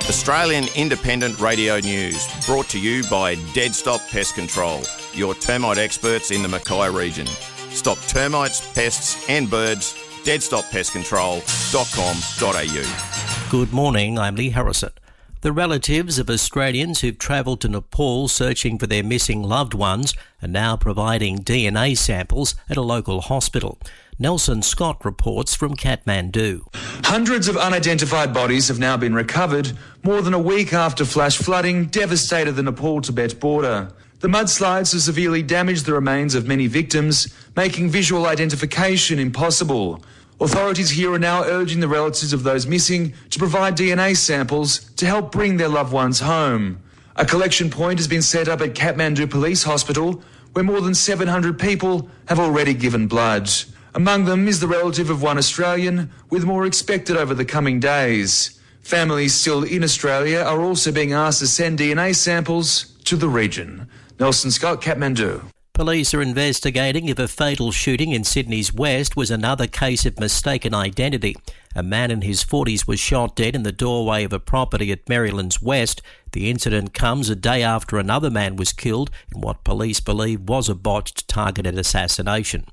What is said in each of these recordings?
Australian Independent Radio News, brought to you by Dead Stop Pest Control, your termite experts in the Mackay region. Stop termites, pests and birds. deadstoppestcontrol.com.au. Good morning, I'm Lee Harrison. The relatives of Australians who've travelled to Nepal searching for their missing loved ones are now providing DNA samples at a local hospital. Nelson Scott reports from Kathmandu. Hundreds of unidentified bodies have now been recovered more than a week after flash flooding devastated the Nepal-Tibet border. The mudslides have severely damaged the remains of many victims, making visual identification impossible. Authorities here are now urging the relatives of those missing to provide DNA samples to help bring their loved ones home. A collection point has been set up at Kathmandu Police Hospital, where more than 700 people have already given blood. Among them is the relative of one Australian, with more expected over the coming days. Families still in Australia are also being asked to send DNA samples to the region. Nelson Scott, Kathmandu. Police are investigating if a fatal shooting in Sydney's West was another case of mistaken identity. A man in his 40s was shot dead in the doorway of a property at Maryland's West. The incident comes a day after another man was killed in what police believe was a botched targeted assassination.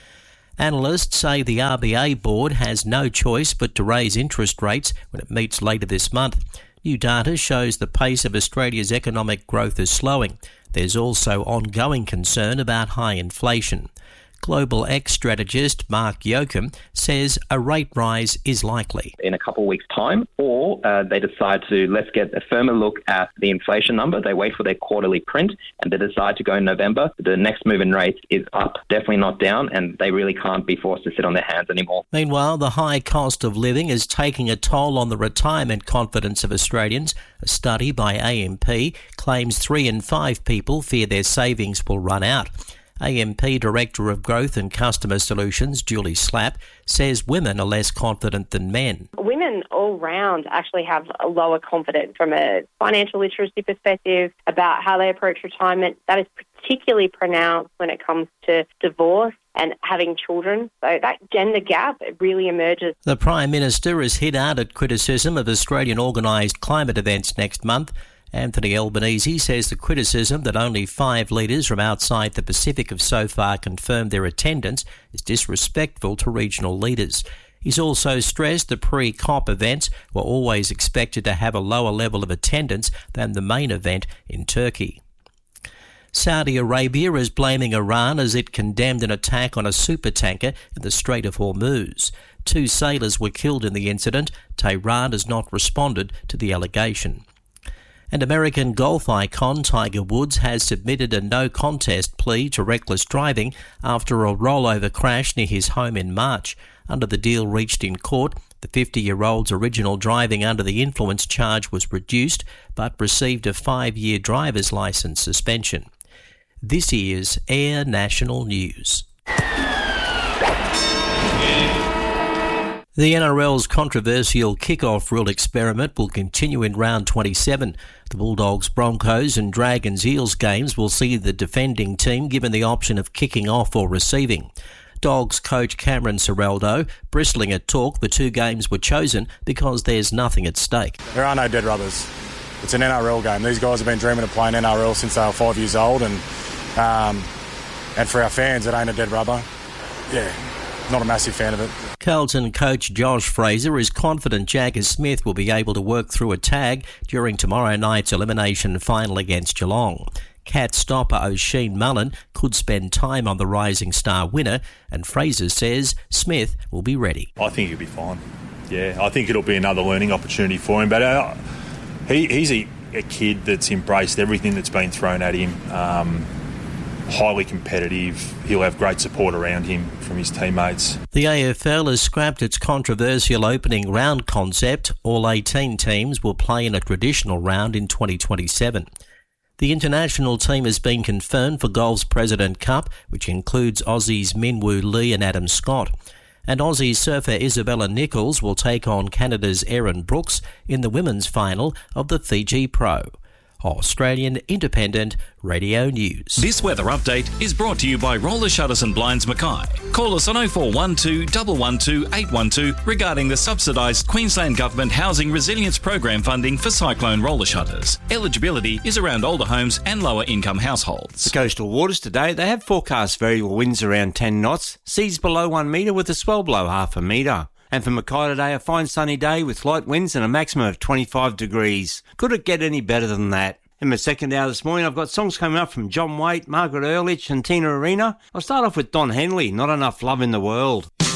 Analysts say the RBA board has no choice but to raise interest rates when it meets later this month. New data shows the pace of Australia's economic growth is slowing. There's also ongoing concern about high inflation. Global X strategist Mark Yoakum says a rate rise is likely. In a couple of weeks' time, or they decide to, let's get a firmer look at the inflation number. They wait for their quarterly print and they decide to go in November. The next move in rates is up, definitely not down, and they really can't be forced to sit on their hands anymore. Meanwhile, the high cost of living is taking a toll on the retirement confidence of Australians. A study by AMP claims 3 in 5 people fear their savings will run out. AMP Director of Growth and Customer Solutions, Julie Slapp, says women are less confident than men. Women all round actually have a lower confidence from a financial literacy perspective about how they approach retirement. That is particularly pronounced when it comes to divorce and having children. So that gender gap really emerges. The Prime Minister has hit out at criticism of Australian organised climate events next month. Anthony Albanese says the criticism that only 5 leaders from outside the Pacific have so far confirmed their attendance is disrespectful to regional leaders. He's also stressed the pre-COP events were always expected to have a lower level of attendance than the main event in Turkey. Saudi Arabia is blaming Iran as it condemned an attack on a supertanker in the Strait of Hormuz. 2 sailors were killed in the incident. Tehran has not responded to the allegation. And American golf icon Tiger Woods has submitted a no-contest plea to reckless driving after a rollover crash near his home in March. Under the deal reached in court, the 50-year-old's original driving under the influence charge was reduced but received a 5-year driver's licence suspension. This is Air National News. The NRL's controversial kick-off rule experiment will continue in round 27. The Bulldogs, Broncos and Dragons Eels games will see the defending team given the option of kicking off or receiving. Dogs coach Cameron Ciraldo bristling at talk the 2 games were chosen because there's nothing at stake. There are no dead rubbers. It's an NRL game. These guys have been dreaming of playing NRL since they were 5 years old, and for our fans, it ain't a dead rubber. Yeah, not a massive fan of it. Carlton coach Josh Fraser is confident Jagger Smith will be able to work through a tag during tomorrow night's elimination final against Geelong. Cat stopper O'Sheen Mullen could spend time on the Rising Star winner, and Fraser says Smith will be ready. I think he'll be fine. Yeah, I think it'll be another learning opportunity for him, but he's a kid that's embraced everything that's been thrown at him. Highly competitive. He'll have great support around him from his teammates. The AFL has scrapped its controversial opening round concept. All 18 teams will play in a traditional round in 2027. The international team has been confirmed for Golf's President Cup, which includes Aussies Minwoo Lee and Adam Scott. And Aussie surfer Isabella Nichols will take on Canada's Erin Brooks in the women's final of the Fiji Pro. Australian Independent Radio News. This weather update is brought to you by Roller Shutters and Blinds Mackay. Call us on 0412 112 812 regarding the subsidised Queensland Government Housing Resilience Program funding for cyclone roller shutters. Eligibility is around older homes and lower income households. The coastal waters today, they have forecast variable winds around 10 knots, seas below 1 metre with a swell below half a metre. And for Mackay today, a fine sunny day with light winds and a maximum of 25 degrees. Could it get any better than that? In my second hour this morning, I've got songs coming up from John Waite, Margaret Earlich and Tina Arena. I'll start off with Don Henley, Not Enough Love in the World.